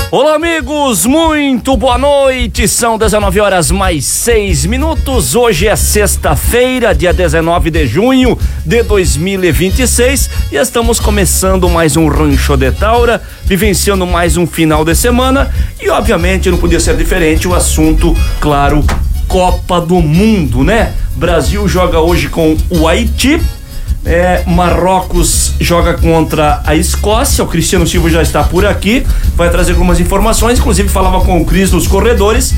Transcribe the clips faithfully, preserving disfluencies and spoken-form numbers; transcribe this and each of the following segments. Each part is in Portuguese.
Olá, amigos, muito boa noite. São dezenove horas mais seis minutos. Hoje é sexta-feira, dia dezenove de junho de dois mil e vinte e seis, e estamos começando mais um Rancho de Taura, vivenciando mais um final de semana e, obviamente, não podia ser diferente o assunto, claro, Copa do Mundo, né? Brasil joga hoje com o Haiti. É, Marrocos joga contra a Escócia. O Cristiano Silva já está por aqui, vai trazer algumas informações, inclusive falava com o Cris nos corredores.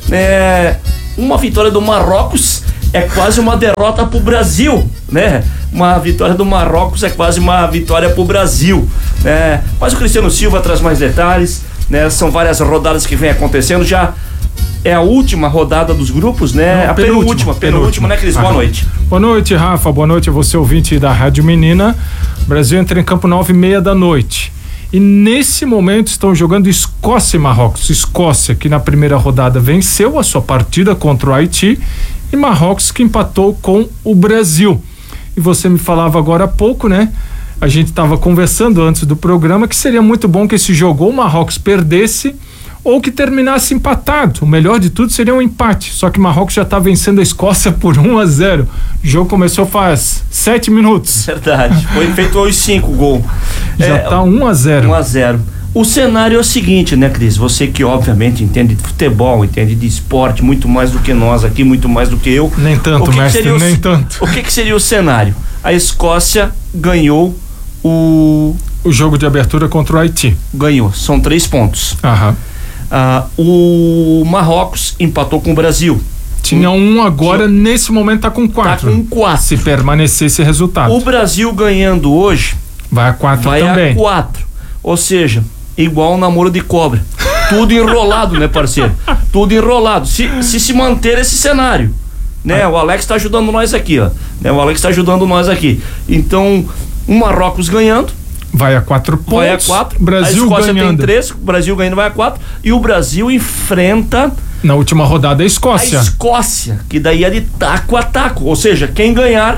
É, uma vitória do Marrocos é quase uma derrota pro Brasil, né? Uma vitória do Marrocos é quase uma vitória pro Brasil, né? Mas o Cristiano Silva traz mais detalhes, né? São várias rodadas que vem acontecendo já. É a última rodada dos grupos, né? Não, a penúltima, penúltima, penúltima, né, Cris? Boa noite. Boa noite, Rafa. Boa noite a você, ouvinte da Rádio Menina. O Brasil entra em campo nove e meia da noite. E nesse momento estão jogando Escócia e Marrocos. Escócia, que na primeira rodada venceu a sua partida contra o Haiti, e Marrocos, que empatou com o Brasil. E você me falava agora há pouco, né? A gente estava conversando antes do programa que seria muito bom que esse jogo ou o Marrocos perdesse ou que terminasse empatado. O melhor de tudo seria um empate, só que Marrocos já está vencendo a Escócia por um a zero. O jogo começou faz sete minutos. Verdade, foi feito os cinco gols. Já está um a zero. um a zero. O cenário é o seguinte, né, Cris? Você que obviamente entende de futebol, entende de esporte, muito mais do que nós aqui, muito mais do que eu. Nem tanto, mestre, nem o, tanto. O que, que seria o cenário? A Escócia ganhou o... O jogo de abertura contra o Haiti. Ganhou, são três pontos. Aham. Ah, o Marrocos empatou com o Brasil. Tinha um agora, Tinha... nesse momento tá com quatro. Tá com quatro. Se permanecer esse resultado. O Brasil ganhando hoje vai a quatro vai também. Vai a quatro. Ou seja, igual um namoro de cobra. Tudo enrolado, né, parceiro? Tudo enrolado. Se se, se manter esse cenário, né? Ah. O Alex tá ajudando nós aqui, ó. Né? O Alex tá ajudando nós aqui. Então, o Marrocos ganhando. Vai a quatro pontos. Vai a quatro. Brasil a Escócia ganhando. tem três. O Brasil ganhando vai a quatro. E o Brasil enfrenta... Na última rodada a Escócia. A Escócia, que daí é de taco a taco. Ou seja, quem ganhar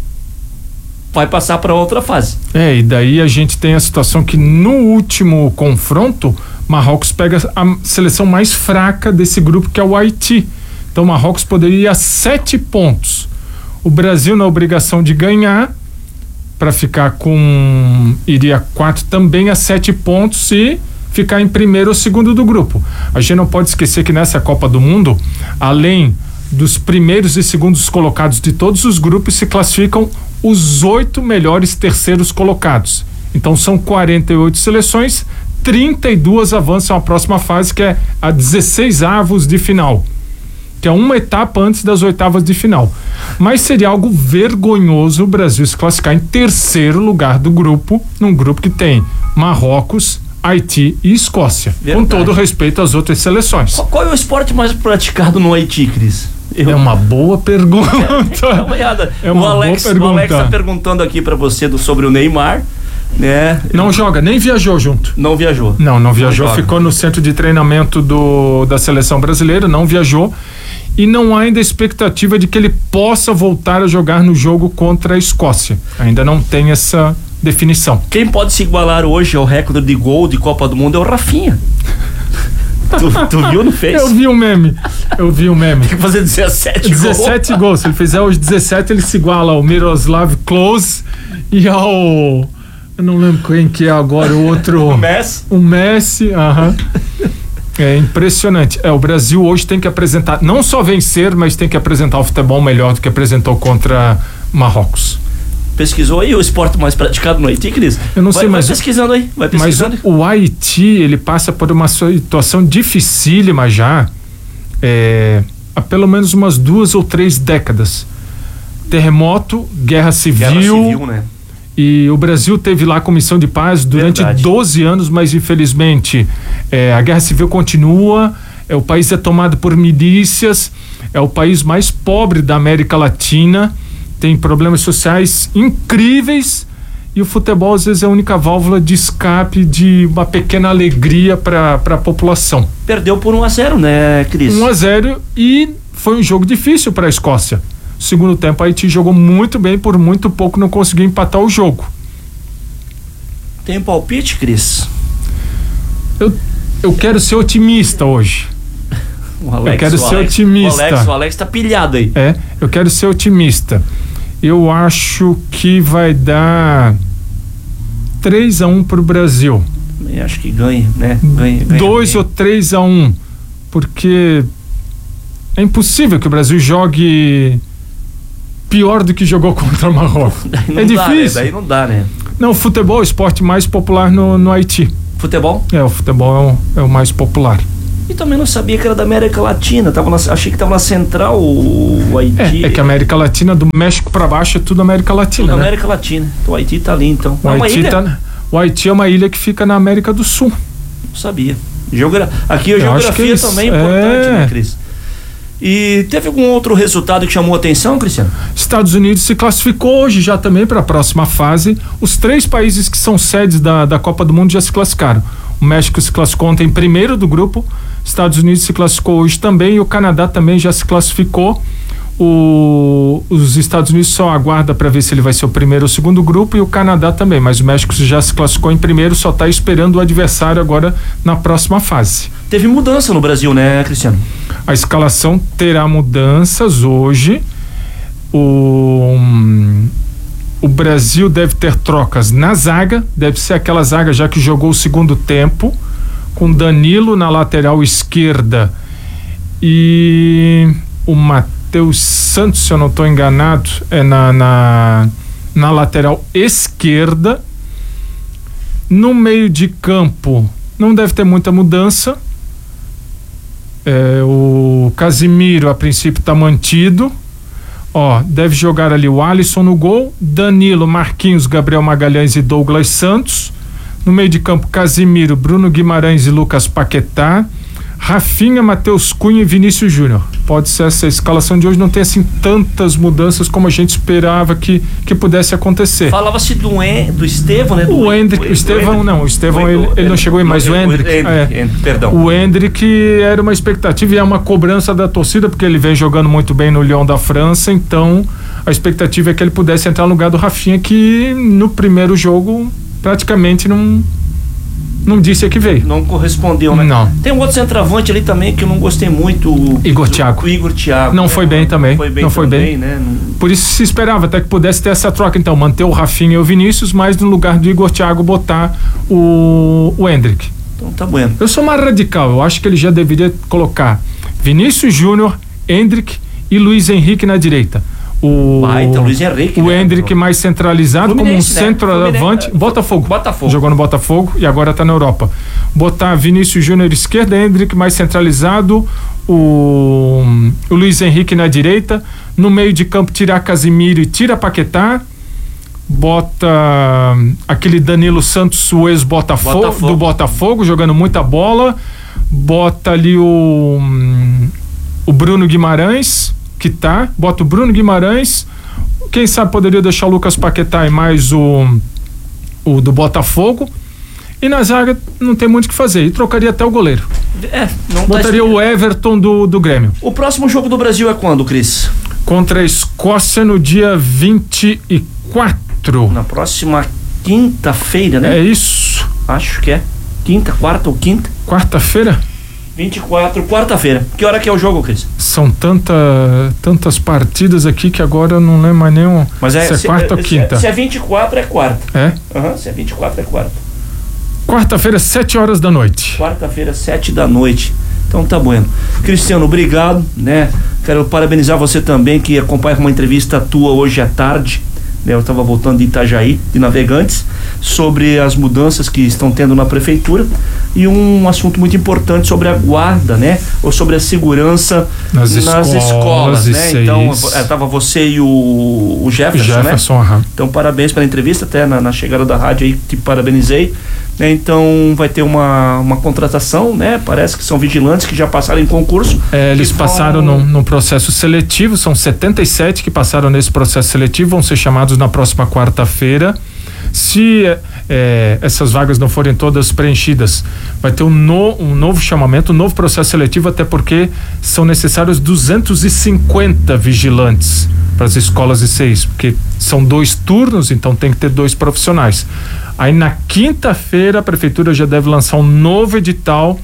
vai passar para outra fase. É, e daí a gente tem a situação que no último confronto, Marrocos pega a seleção mais fraca desse grupo, que é o Haiti. Então Marrocos poderia ir a sete pontos. O Brasil na obrigação de ganhar, para ficar com, iria quatro também a sete pontos e ficar em primeiro ou segundo do grupo. A gente não pode esquecer que nessa Copa do Mundo, além dos primeiros e segundos colocados de todos os grupos, se classificam os oito melhores terceiros colocados. Então são quarenta e oito seleções, trinta e duas avançam à próxima fase, que é a dezesseis avos de final, que é uma etapa antes das oitavas de final. Mas seria algo vergonhoso o Brasil se classificar em terceiro lugar do grupo, num grupo que tem Marrocos, Haiti e Escócia. Verdade. Com todo respeito às outras seleções. Qual, qual é o esporte mais praticado no Haiti, Cris? Eu... É uma boa pergunta. É, é uma olhada. É uma o Alex, boa pergunta. O Alex tá perguntando aqui pra você do, sobre o Neymar, né? Não Eu... joga, nem viajou junto. Não viajou. Não, não viajou, não ficou no centro de treinamento do, da seleção brasileira, não viajou. E não há ainda expectativa de que ele possa voltar a jogar no jogo contra a Escócia. Ainda não tem essa definição. Quem pode se igualar hoje ao recorde de gol de Copa do Mundo é o Rafinha. tu, tu viu, não fez? Eu vi o um meme. Eu vi o um meme. Tem que fazer dezessete gols. dezessete gols. Se ele fizer os dezessete, ele se iguala ao Miroslav Klose e ao... Eu não lembro quem que é agora, o outro... O Messi. O Messi, aham. É impressionante. É, o Brasil hoje tem que apresentar, não só vencer, mas tem que apresentar o futebol melhor do que apresentou contra Marrocos. Pesquisou aí o esporte mais praticado no Haiti, Cris? Eu não vai, sei, vai mas... pesquisando aí, vai pesquisando. Mas o, o Haiti, ele passa por uma situação dificílima já, é, há pelo menos umas duas ou três décadas. Terremoto, guerra civil... Guerra civil, né? E o Brasil teve lá a comissão de paz durante Verdade. doze anos, mas infelizmente é, a guerra civil continua, é, o país é tomado por milícias, é o país mais pobre da América Latina, tem problemas sociais incríveis e o futebol às vezes é a única válvula de escape de uma pequena alegria para a população. Perdeu por um a zero, né, Cris? um a zero e foi um jogo difícil para a Escócia. Segundo tempo, a Haiti jogou muito bem, por muito pouco não conseguiu empatar o jogo. Tem um palpite, Cris? Eu Eu quero ser otimista hoje. O Alex, eu quero o ser Alex, otimista. O Alex, o Alex tá pilhado aí. É, eu quero ser otimista. Eu acho que vai dar três a um pro Brasil. Eu acho que ganha, né? Ganha, ganha dois ou três a um, porque é impossível que o Brasil jogue pior do que jogou contra o Marrocos. É difícil. Dá, né? Daí não dá, né? Não, futebol é o esporte mais popular no, no Haiti. Futebol? É, o futebol é o, é o mais popular. E também não sabia que era da América Latina. Tava na, achei que tava na Central o, o Haiti. É, é que a América Latina, do México pra baixo, é tudo América Latina, tudo né? América Latina. Então o Haiti tá ali, então. O, é uma Haiti ilha? tá, o Haiti é uma ilha que fica na América do Sul. Não sabia. Geogra... Aqui a Eu geografia isso, também é importante, é. né, Cris? E teve algum outro resultado que chamou a atenção, Cristiano? Estados Unidos se classificou hoje já também para a próxima fase. Os três países que são sedes da, da Copa do Mundo já se classificaram. O México se classificou ontem primeiro do grupo, Estados Unidos se classificou hoje também e o Canadá também já se classificou. O, os Estados Unidos só aguarda para ver se ele vai ser o primeiro ou segundo grupo e o Canadá também, mas o México já se classificou em primeiro, só está esperando o adversário agora na próxima fase. Teve mudança no Brasil, né, Cristiano? A escalação terá mudanças hoje. O, o Brasil deve ter trocas na zaga, deve ser aquela zaga já que jogou o segundo tempo, com Danilo na lateral esquerda e o Matheus Santos, se eu não estou enganado, é na, na, na lateral esquerda. No meio de campo não deve ter muita mudança. É, o Casimiro a princípio está mantido. Ó, deve jogar ali o Alisson no gol, Danilo, Marquinhos, Gabriel Magalhães e Douglas Santos. No meio de campo, Casimiro, Bruno Guimarães e Lucas Paquetá, Rafinha, Matheus Cunha e Vinícius Júnior. Pode ser essa escalação de hoje, não tem assim tantas mudanças como a gente esperava que, que pudesse acontecer. Falava-se do, en, do Estevão, né? Do o Hendrick, o Estevão não, o Estevão ele, ele não chegou aí, mas o Hendrick, é, perdão. O Hendrick era uma expectativa e é uma cobrança da torcida, porque ele vem jogando muito bem no Lyon da França, então a expectativa é que ele pudesse entrar no lugar do Rafinha, que no primeiro jogo praticamente não não disse que veio. Não correspondeu, né? Não. Tem um outro centroavante ali também que eu não gostei muito. O Igor Thiago. O Igor Thiago. Não foi bem também. Não foi bem não foi também, bem. né? Não... Por isso se esperava até que pudesse ter essa troca, então, manter o Rafinha e o Vinícius, mas no lugar do Igor Thiago botar o, o Hendrick. Então tá bueno. Eu sou mais radical, eu acho que ele já deveria colocar Vinícius Júnior, Hendrick e Luiz Henrique na direita. O, Baita, Luiz Henrique, o né? Hendrick mais centralizado, Fluminense, como um né? centroavante. Fluminense. Botafogo. Botafogo. Jogou no Botafogo e agora tá na Europa. Botar Vinícius Júnior esquerda, Hendrick mais centralizado, o, o Luiz Henrique na direita. No meio de campo, tirar Casimiro e tira Paquetá. Bota aquele Danilo Santos, o ex-Botafogo, Botafogo. do Botafogo, jogando muita bola. Bota ali o, o Bruno Guimarães, que tá, bota o Bruno Guimarães, quem sabe poderia deixar o Lucas Paquetá e mais o, o do Botafogo, e na zaga não tem muito o que fazer, e trocaria até o goleiro. É, não botaria tá... o Everton do, do Grêmio. O próximo jogo do Brasil é quando, Cris? Contra a Escócia no dia vinte e quatro. Na próxima quinta-feira, né? É isso. Acho que é. Quinta, quarta ou quinta? Quarta-feira? vinte e quatro, quarta-feira. Que hora que é o jogo, Cris? São tanta, tantas partidas aqui que agora eu não lembro mais nenhum. Mas é, se é se, quarta é, ou quinta. Se é vinte e quatro, é quarta. É? Aham, uhum, se é vinte e quatro, é quarta. Quarta-feira, sete horas da noite. Quarta-feira, sete da noite. Então tá bueno. Cristiano, obrigado, né? Quero parabenizar você também que acompanha uma entrevista tua hoje à tarde. Eu estava voltando de Itajaí, de Navegantes, sobre as mudanças que estão tendo na prefeitura e um assunto muito importante sobre a guarda, né? Ou sobre a segurança nas, nas escolas, escolas, né? Então, é, tava você e o, o Jefferson, Jefferson, né? Aham. Então, parabéns pela entrevista, até na, na chegada da rádio aí, te parabenizei. Né? Então, vai ter uma, uma contratação, né? Parece que são vigilantes que já passaram em concurso. É, eles vão... passaram num, num processo seletivo, são setenta e sete que passaram nesse processo seletivo, vão ser chamados na próxima quarta-feira. Se é, essas vagas não forem todas preenchidas, vai ter um, no, um novo chamamento, um novo processo seletivo, até porque são necessários duzentos e cinquenta vigilantes para as escolas de seis, porque são dois turnos, então tem que ter dois profissionais. Aí na quinta-feira a prefeitura já deve lançar um novo edital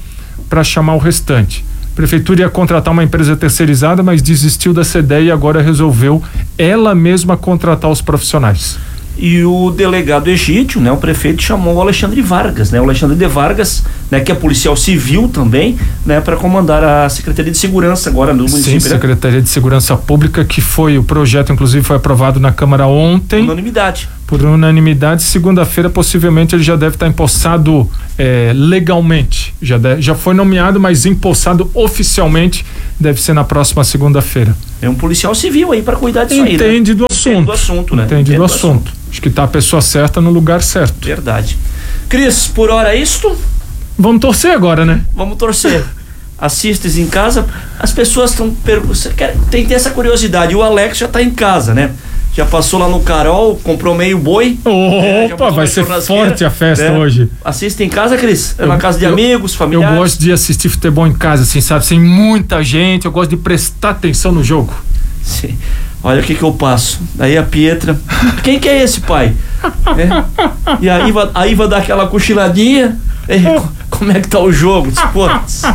para chamar o restante. A prefeitura ia contratar uma empresa terceirizada, mas desistiu dessa ideia e agora resolveu ela mesma contratar os profissionais. E o delegado Egídio, né, o prefeito, chamou o Alexandre Vargas, né, o Alexandre de Vargas, né, que é policial civil também, né, para comandar a Secretaria de Segurança agora no município. Sim, Secretaria de Segurança Pública, que foi, o projeto inclusive foi aprovado na Câmara ontem. Unanimidade. Por unanimidade, segunda-feira possivelmente ele já deve estar empossado é, legalmente, já, deve, já foi nomeado, mas empossado oficialmente deve ser na próxima segunda-feira. É um policial civil aí para cuidar disso aí, né? Entende do assunto. Entende do assunto, né? Entende do assunto. Acho que tá a pessoa certa no lugar certo. Verdade. Cris, por hora é isto? Vamos torcer agora, né? Vamos torcer. Assistes em casa, as pessoas estão perguntando, tem que ter essa curiosidade, o Alex já tá em casa, né? Já passou lá no Carol, comprou meio boi. Opa, é, vai ser forte a festa, né? Hoje. Assiste em casa, Cris? É eu, na casa de eu, amigos, familiares? Eu gosto de assistir futebol em casa, assim, sabe? Sem muita gente, eu gosto de prestar atenção no jogo. Sim. Olha o que que eu passo. Aí a Pietra, quem que é esse, pai? É. E aí vai, aí vai dar aquela cochiladinha. É, como é que tá o jogo? Pô,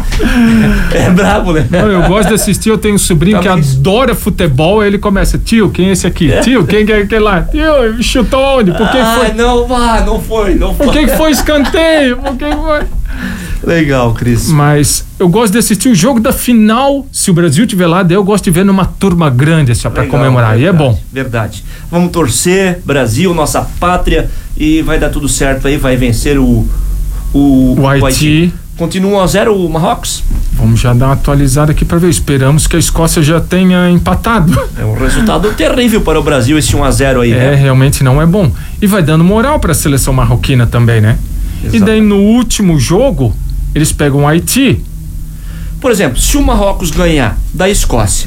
é brabo, né? Não, eu gosto de assistir, eu tenho um sobrinho tá que isso. adora futebol, aí ele começa, tio, quem é esse aqui? É. Tio, quem que é aquele lá? Tio, chutou onde? Por que ah, foi? Não, vá, não foi, não foi. Por que foi escanteio? Por que foi? Legal, Cris. Mas eu gosto de assistir o jogo da final, se o Brasil tiver lá, daí eu gosto de ver numa turma grande, assim, pra comemorar, verdade, e é bom. Verdade. Vamos torcer, Brasil, nossa pátria, e vai dar tudo certo aí, vai vencer o O, o Haiti. Haiti. Continua um a zero o Marrocos? Vamos já dar uma atualizada aqui para ver. Esperamos que a Escócia já tenha empatado. É um resultado terrível para o Brasil esse um a zero aí, é, né? É, realmente não é bom. E vai dando moral para a seleção marroquina também, né? Exato. E daí no último jogo, eles pegam o Haiti. Por exemplo, se o Marrocos ganhar da Escócia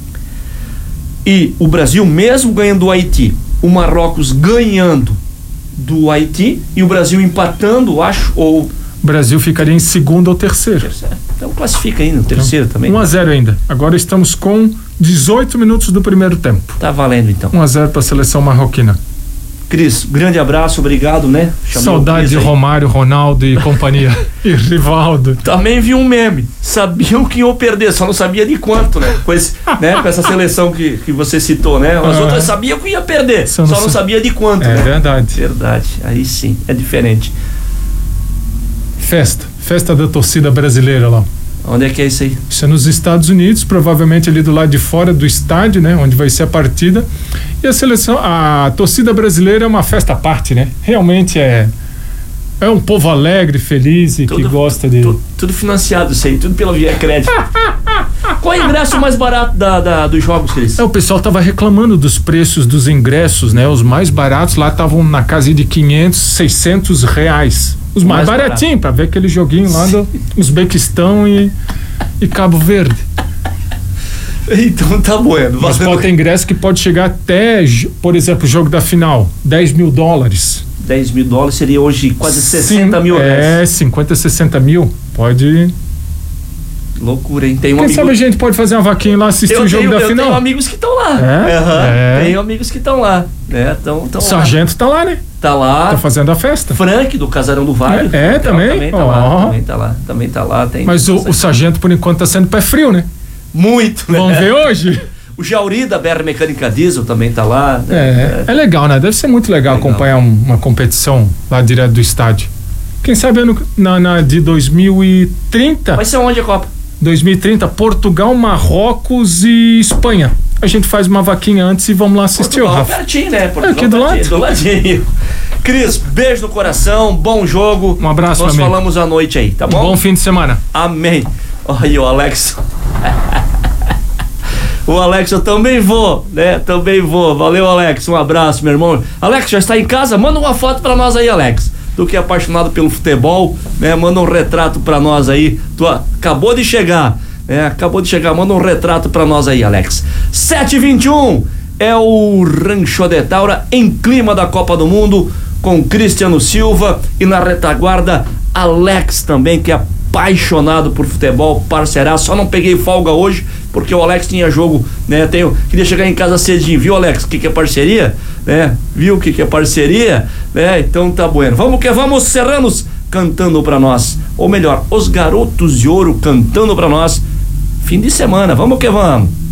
e o Brasil mesmo ganhando do Haiti, o Marrocos ganhando do Haiti e o Brasil empatando, acho, ou... O Brasil ficaria em segundo ou terceiro. terceiro. Então classifica aí no terceiro então, também. um a zero ainda. Agora estamos com dezoito minutos do primeiro tempo. Tá valendo então. um a zero para a seleção marroquina. Cris, grande abraço, obrigado, né? Chamei Saudade de Romário, Ronaldo e companhia. E Rivaldo. Também vi um meme. Sabiam que iam perder, só não sabia de quanto, né? Com, esse, né? Com essa seleção que, que você citou, né? As ah, outras sabiam que ia perder, só não, só não sabia de quanto. É né? verdade. Verdade. Aí sim, é diferente. Festa. Festa da torcida brasileira lá. Onde é que é isso aí? Isso é nos Estados Unidos, provavelmente ali do lado de fora do estádio, né? Onde vai ser a partida. E a seleção, a torcida brasileira é uma festa à parte, né? Realmente é é um povo alegre, feliz e tudo, que gosta de... Tudo, tudo financiado isso aí, tudo pela Via Crédito. Qual é o ingresso mais barato da, da, dos jogos, Cris? É, o pessoal tava reclamando dos preços dos ingressos, né? Os mais baratos lá estavam na casa de quinhentos, seiscentos reais. Os mais, mais baratinhos, para ver aquele joguinho lá do Uzbequistão e, e Cabo Verde. Então tá bueno. Mas pode ter ingresso que pode chegar até, por exemplo, o jogo da final, dez mil dólares. dez mil dólares seria hoje quase sessenta mil reais. É, cinquenta, sessenta mil. Pode. Loucura, hein? Tem um Quem amigo... sabe a gente pode fazer uma vaquinha lá assistir eu o jogo tenho, da eu final? Eu tenho amigos que estão lá. É? Uhum. é? Tenho amigos que estão lá. É, tão, tão o sargento lá. tá lá, né? Tá lá. Tá fazendo a festa. Frank, do Casarão do Vale. É, é também? Também tá, oh. lá, também tá lá. Também tá lá. Tem Mas o, o sargento, por enquanto, tá sendo pé frio, né? Muito, né? Vamos ver hoje? O Jauri da B R Mecânica Diesel também tá lá. É, é, é legal, né? Deve ser muito legal, legal. acompanhar um, uma competição lá direto do estádio. Quem sabe ano, na, na de dois mil e trinta? Vai ser onde a Copa? dois mil e trinta, Portugal, Marrocos e Espanha. A gente faz uma vaquinha antes e vamos lá assistir. Portugal, o Rafa. Pertinho, né? Portugal, é aqui do pertinho, lado. Do ladinho. Cris, beijo no coração, bom jogo. Um abraço, Nós amigo. falamos à noite aí, tá bom? Um bom fim de semana. Amém. Olha o Alex. O Alex, eu também vou, né? Também vou. Valeu, Alex. Um abraço, meu irmão. Alex, já está em casa? Manda uma foto pra nós aí, Alex. Tu que é apaixonado pelo futebol, né? Manda um retrato pra nós aí. Tu acabou de chegar. É, acabou de chegar, manda um retrato pra nós aí, Alex. sete e vinte e um é o Rancho de Taura em clima da Copa do Mundo com Cristiano Silva e na retaguarda Alex também, que é apaixonado por futebol, parceiraço. Só não peguei folga hoje porque o Alex tinha jogo, né? Tenho, queria chegar em casa cedinho, viu, Alex? O que, que é parceria? Né? Viu o que, que é parceria? Né? Então tá bueno. Vamos que vamos, Serranos. cantando pra nós, ou melhor, os Garotos de Ouro cantando pra nós. Fim de semana, vamos que vamos.